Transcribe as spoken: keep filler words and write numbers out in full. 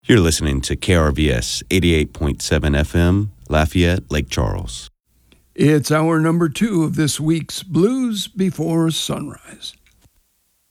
You're listening to K R V S eighty-eight point seven F M, Lafayette, Lake Charles. It's hour number two of this week's Blues Before Sunrise.